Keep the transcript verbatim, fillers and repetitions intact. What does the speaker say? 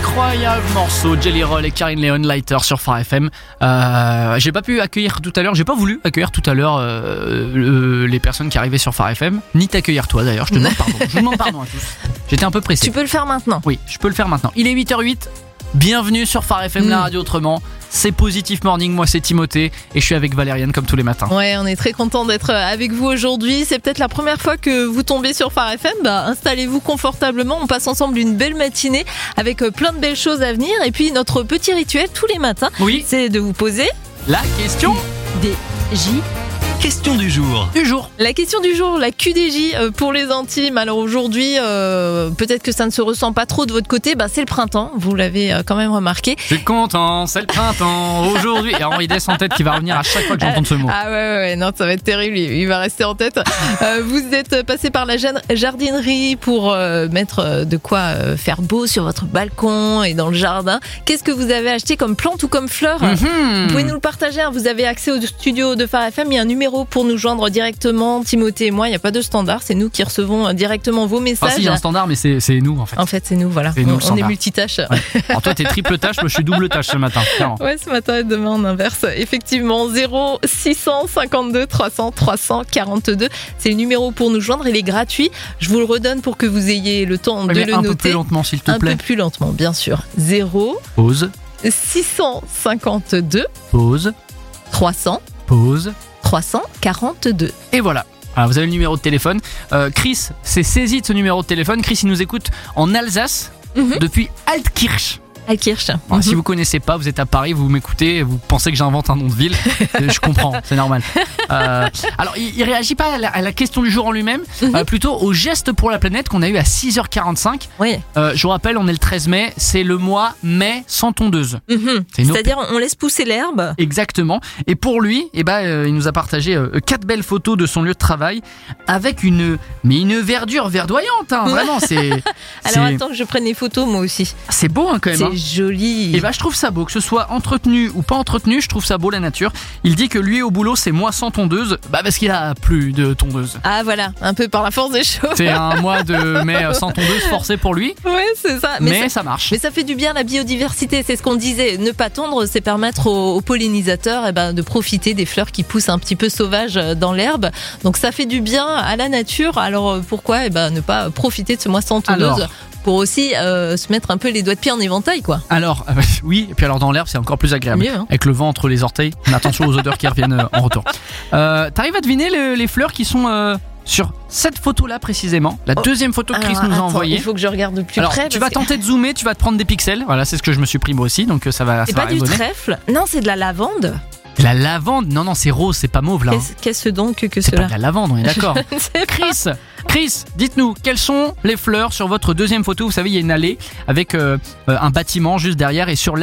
Incroyable morceau, Jelly Roll et Karine Léon, Lighter sur Phare F M. Euh, j'ai pas pu accueillir tout à l'heure, j'ai pas voulu accueillir tout à l'heure euh, le, les personnes qui arrivaient sur Phare F M, ni t'accueillir toi d'ailleurs, je te demande pardon. Je vous demande pardon à tous. J'étais un peu pressé. Tu peux le faire maintenant. Oui, je peux le faire maintenant. Il est huit heures huit. Bienvenue sur Phare F M, mmh. la radio autrement. C'est Positif Morning, moi c'est Timothée et je suis avec Valériane comme tous les matins. Ouais, on est très content d'être avec vous aujourd'hui. C'est peut-être la première fois que vous tombez sur Phare F M. Bah, installez-vous confortablement. On passe ensemble une belle matinée avec plein de belles choses à venir. Et puis notre petit rituel tous les matins, oui. c'est de vous poser la question des J. Question du jour. Du jour. La question du jour, la Q D J pour les intimes. Alors aujourd'hui, euh, peut-être que ça ne se ressent pas trop de votre côté. Bah, c'est le printemps, vous l'avez quand même remarqué. Je suis content, c'est le printemps aujourd'hui. Et Henri Dess en tête qui va revenir à chaque fois que j'entends ce mot. Ah ouais, ouais, ouais, non, ça va être terrible, il va rester en tête. Euh, vous êtes passé par la jardinerie pour euh, mettre de quoi faire beau sur votre balcon et dans le jardin. Qu'est-ce que vous avez acheté comme plante ou comme fleur? Mm-hmm. Vous pouvez nous le partager, hein. Vous avez accès au studio de Phare F M, il y a un numéro pour nous joindre directement, Timothée et moi, il n'y a pas de standard, c'est nous qui recevons directement vos messages. Ah si, il y a un standard, mais c'est, c'est nous en fait. En fait, c'est nous, voilà. C'est nous, on, on est multitâche. Ouais. Alors toi, t'es triple tâche, moi je suis double tâche ce matin. Clairement. Ouais, ce matin et demain en inverse. Effectivement, zéro six cent cinquante-deux trois cents trois cent quarante-deux. C'est le numéro pour nous joindre, il est gratuit. Je vous le redonne pour que vous ayez le temps ouais, de le un noter. Un peu plus lentement, s'il te plaît. Un peu plus lentement, bien sûr. zéro Pause. six cent cinquante-deux Pause. trois cents Pause. trois cent quarante-deux. Et voilà. Alors vous avez le numéro de téléphone. Euh, Chris s'est saisi de ce numéro de téléphone. Chris, il nous écoute en Alsace mm-hmm. depuis Altkirch. Altkirch. Alors, mm-hmm. Si vous connaissez pas, vous êtes à Paris, vous m'écoutez, vous pensez que j'invente un nom de ville. Je comprends, c'est normal. Euh, alors, il, il réagit pas à la, à la question du jour en lui-même, mm-hmm. euh, plutôt au geste pour la planète qu'on a eu à six heures quarante-cinq. Oui. Euh, je vous rappelle, on est le treize mai, c'est le mois mai sans tondeuse. Mm-hmm. C'est C'est-à-dire, op- on laisse pousser l'herbe. Exactement. Et pour lui, eh ben, euh, il nous a partagé euh, quatre belles photos de son lieu de travail avec une, mais une verdure verdoyante. Hein, vraiment, c'est. Alors c'est... attends que je prenne les photos moi aussi. C'est beau hein, quand même. C'est hein. joli. Et bah je trouve ça beau, que ce soit entretenu ou pas entretenu, je trouve ça beau la nature. Il dit que lui au boulot c'est mois sans tondeuse, bah parce qu'il a plus de tondeuse. Ah voilà, un peu par la force des choses. C'est un mois de mai sans tondeuse forcé pour lui. Ouais c'est ça. Mais, mais ça, ça marche. Mais ça fait du bien la biodiversité, c'est ce qu'on disait. Ne pas tondre, c'est permettre aux, aux pollinisateurs eh ben, de profiter des fleurs qui poussent un petit peu sauvages dans l'herbe. Donc ça fait du bien à la nature. Alors pourquoi eh ben, ne pas profiter de ce mois sans tondeuse? Alors, pour aussi euh, se mettre un peu les doigts de pied en éventail quoi. Alors euh, oui, et puis alors dans l'herbe c'est encore plus agréable. Mieux, hein. Avec le vent entre les orteils, mais attention aux odeurs qui reviennent euh, en retour. Euh, t'arrives à deviner le, les fleurs qui sont euh, sur cette photo là précisément, la oh. deuxième photo que Chris alors, nous a attends, envoyée. Il faut que je regarde de plus alors, près. Tu vas tenter de zoomer, tu vas te prendre des pixels. Voilà, c'est ce que je me suis pris moi aussi, donc ça va. C'est ça pas va du résonner. trèfle. Non, c'est de la lavande. La lavande, non non c'est rose, c'est pas mauve là. Qu'est-ce, qu'est-ce donc que, que c'est cela? pas de la lavande, on est d'accord. Chris, Chris, dites-nous quelles sont les fleurs sur votre deuxième photo. Vous savez, il y a une allée avec euh, un bâtiment juste derrière et sur